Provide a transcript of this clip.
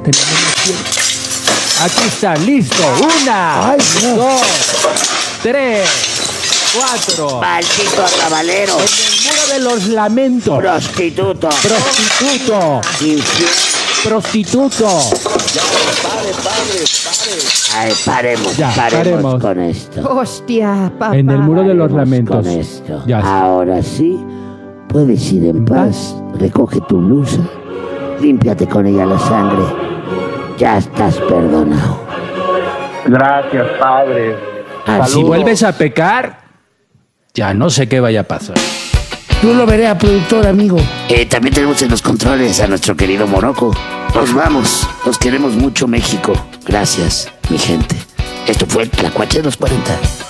Aquí está, listo. 1, Ay, no. 2, 3, 4. Maldito arrabalero. En el muro de los lamentos. Prostituto. Prostituto. Infiel. Prostituto. Ay, paremos. Ya, paremos. Con esto. Hostia, papá. En el muro de los Paremos lamentos. Con esto. Ya está. Ahora sí, puedes ir en paz. Recoge tu blusa. Límpiate con ella la sangre. Ya estás perdonado. Gracias, padre. Si Saludos. vuelves a pecar, ya no sé qué vaya a pasar. Yo lo veré a productor, amigo. También tenemos en los controles a nuestro querido Morocco. Nos vamos. Nos queremos mucho, México. Gracias, mi gente. Esto fue Tlacuache 240.